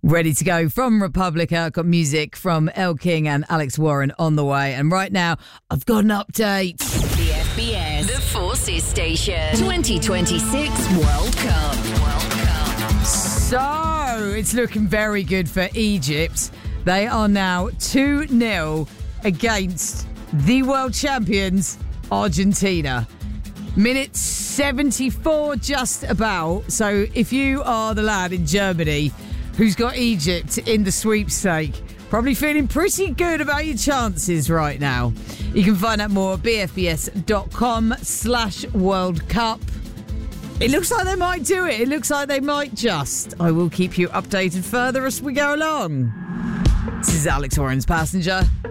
Ready to go from Republica. I've got music from Elle King and Alex Warren on the way. And right now, I've got an update. The FBS, the Forces Station, 2026 World Cup. So, it's looking very good for Egypt. They are now 2-0 against the world champions, Argentina. Minute 74 just about. So, if you are the lad in Germany who's got Egypt in the sweepstake, probably feeling pretty good about your chances right now. You can find out more at bfbs.com/World Cup. It looks like they might do it. It looks like they might just. I will keep you updated further as we go along. This is Alex Warren's Passenger.